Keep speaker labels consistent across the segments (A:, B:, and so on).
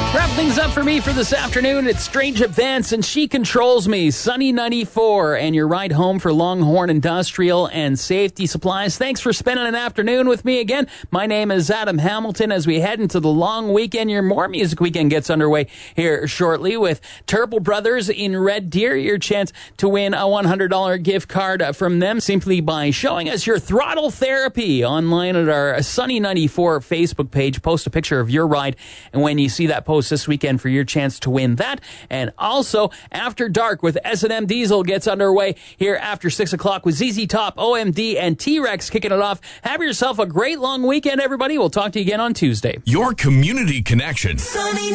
A: Wrap things up for me for this afternoon. It's Strange Advance and She Controls Me, Sunny 94, and your ride home for Longhorn Industrial and Safety Supplies. Thanks for spending an afternoon with me again. My name is Adam Hamilton. As we head into the long weekend, your More Music Weekend gets underway here shortly with Turple Brothers in Red Deer. Your chance to win a $100 gift card from them simply by showing us your Throttle Therapy online at our Sunny 94 Facebook page. Post a picture of your ride, and when you see that post this weekend for your chance to win that. And also, After Dark with S&M Diesel gets underway here after 6 o'clock with ZZ Top, OMD, and T-Rex kicking it off. Have yourself a great long weekend, everybody. We'll talk to you again on Tuesday.
B: Your community connection
C: Sunny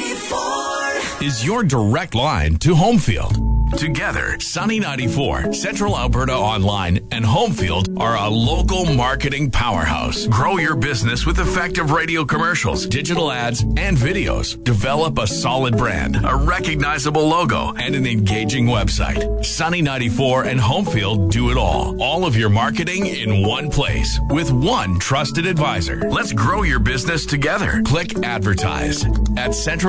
C: 94
B: is your direct line to Homefield. Together, Sunny 94, Central Alberta Online, and Homefield are a local marketing powerhouse. Grow your business with effective radio commercials, digital ads, and videos. Develop a solid brand, a recognizable logo, and an engaging website. Sunny 94 and Homefield do it all. All of your marketing in one place with one trusted advisor. Let's grow your business together. Click advertise at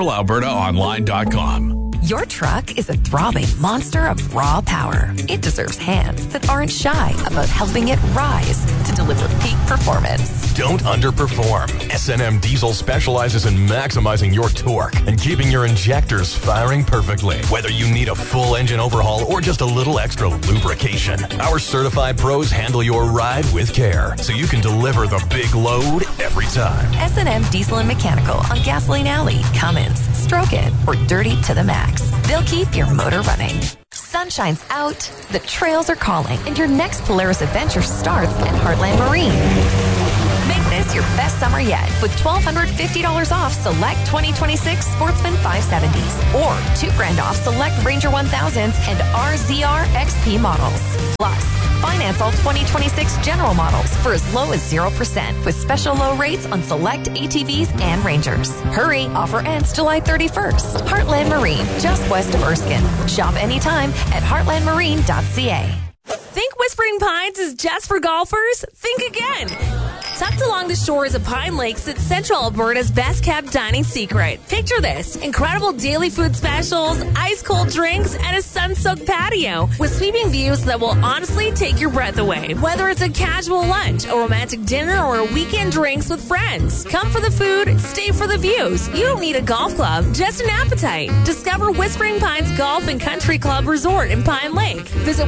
B: centralalbertaonline.com.
D: Your truck is a throbbing monster of raw power. It deserves hands that aren't shy about helping it rise to deliver peak performance.
E: Don't underperform. S&M Diesel specializes in maximizing your torque and keeping your injectors firing perfectly. Whether you need a full engine overhaul or just a little extra lubrication, our certified pros handle your ride with care so you can deliver the big load every time.
D: S&M Diesel and Mechanical on Gasoline Alley, Cummins, Stroke It, or Dirty to the Max. They'll keep your motor running. Sunshine's out, the trails are calling, and your next Polaris adventure starts at Heartland Marine. Make this your best summer yet with $1,250 off select 2026 Sportsman 570s or $2,000 off select Ranger 1000s and RZR XP models. Plus, finance all 2026 General models for as low as 0% with special low rates on select ATVs and Rangers. Hurry, offer ends July 31st. Heartland Marine, just west of Erskine. Shop anytime at heartlandmarine.ca.
F: Think Whispering Pines is just for golfers? Think again. Tucked along the shores of Pine Lake sits Central Alberta's best-kept dining secret. Picture this: incredible daily food specials, ice-cold drinks, and a sun-soaked patio with sweeping views that will honestly take your breath away. Whether it's a casual lunch, a romantic dinner, or a weekend drinks with friends, come for the food, stay for the views. You don't need a golf club, just an appetite. Discover Whispering Pines Golf and Country Club Resort in Pine Lake. Visit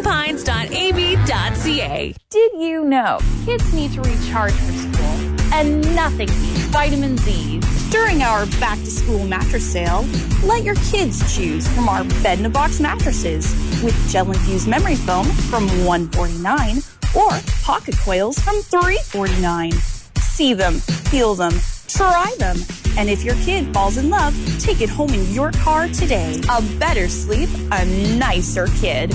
F: whisperingpines.ab.ca.
G: Did you know kids need to recharge for school and nothing beats vitamin Z? During our back-to-school mattress sale, let your kids choose from our bed-in-a-box mattresses with gel-infused memory foam from $149 or pocket coils from $349. See them, feel them, try them, and if your kid falls in love, take it home in your car today. A better sleep, a nicer kid.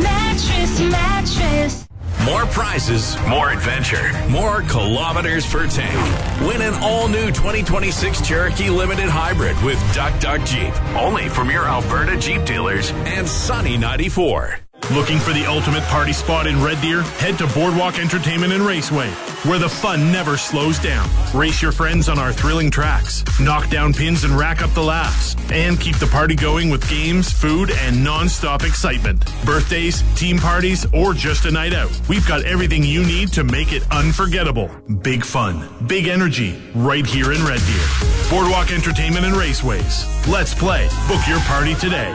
G: Mattress.
B: More prizes, more adventure, more kilometers per tank. Win an all-new 2026 Cherokee Limited Hybrid with Duck Duck Jeep. Only from your Alberta Jeep dealers and Sunny 94.
H: Looking for the ultimate party spot in Red Deer? Head to Boardwalk Entertainment and Raceway, where the fun never slows down. Race your friends on our thrilling tracks, knock down pins and rack up the laughs, and keep the party going with games, food, and non-stop excitement. Birthdays, team parties, or just a night out. We've got everything you need to make it unforgettable. Big fun, big energy, right here in Red Deer. Boardwalk Entertainment and Raceways. Let's play. Book your party today.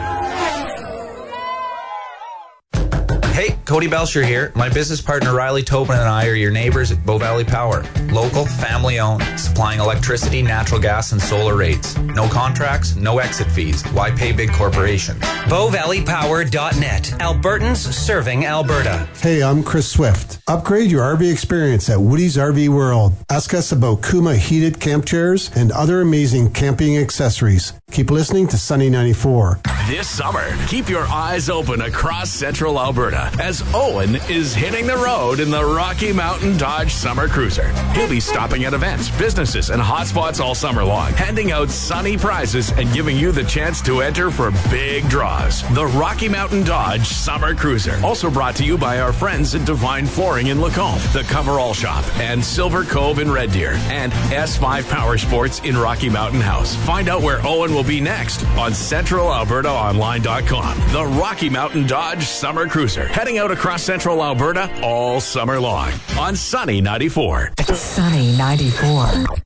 I: Hey, Cody Belcher here. My business partner Riley Tobin and I are your neighbors at Bow Valley Power. Local, family-owned, supplying electricity, natural gas, and solar rates. No contracts, no exit fees. Why pay big corporations?
J: BowValleyPower.net. Albertans serving Alberta.
K: Hey, I'm Chris Swift. Upgrade your RV experience at Woody's RV World. Ask us about Kuma heated camp chairs and other amazing camping accessories. Keep listening to Sunny 94.
B: This summer, keep your eyes open across central Alberta as Owen is hitting the road in the Rocky Mountain Dodge Summer Cruiser. He'll be stopping at events, businesses, and hotspots all summer long, handing out sunny prizes and giving you the chance to enter for big draws. The Rocky Mountain Dodge Summer Cruiser. Also brought to you by our friends at Divine Flooring in Lacombe, The Coverall Shop, and Silver Cove in Red Deer, and S5 Power Sports in Rocky Mountain House. Find out where Owen will be next on CentralAlbertaOnline.com. The Rocky Mountain Dodge Summer Cruiser, heading out across central Alberta all summer long on Sunny 94.
D: Sunny 94.